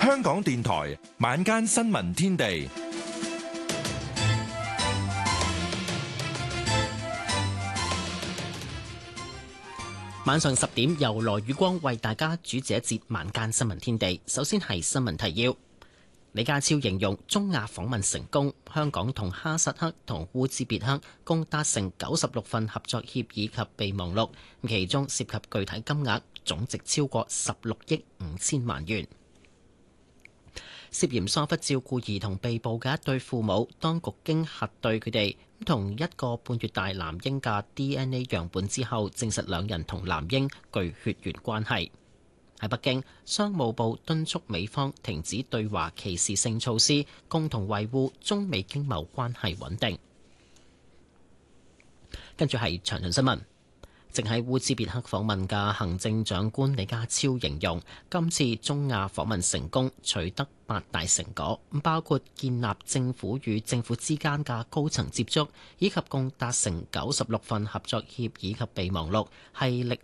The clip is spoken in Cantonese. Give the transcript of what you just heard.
香港電台晚間新聞天地， 晚上10點由羅宇光為大家主持一節晚間新聞天地。首先係新聞提要。李家超形容中亞訪問成功，香港同哈薩克同烏茲別克共達成96份合作協議及備忘錄，其中涉及具體金額總值超過16億5千萬元。涉嫌疏忽照顧兒童被捕嘅一對父母，當局經核對佢哋同1個半月大男嬰嘅 DNA 樣本之後，證實兩人同男嬰具血緣關係。喺北京，商務部敦促美方停止對華歧視性措施，共同維護中美經貿關係穩定。跟住係詳盡新聞。正喺烏茲別克訪問嘅行政長官李家超形容，今次中亞訪問成功，取得8大成果，包括建立政府與政府之間嘅高層接觸，以及共達成96份合作協議及備忘錄，係歷